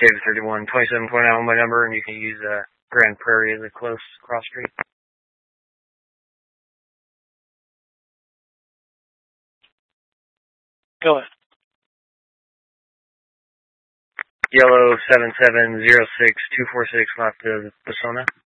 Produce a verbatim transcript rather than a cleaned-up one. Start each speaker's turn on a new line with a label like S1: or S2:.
S1: David thirty-one, twenty-seven twenty-nine my number, and you can use uh, Grand Prairie as a close cross street.
S2: Go ahead.
S1: Yellow seven seven zero six two four six left of Persona.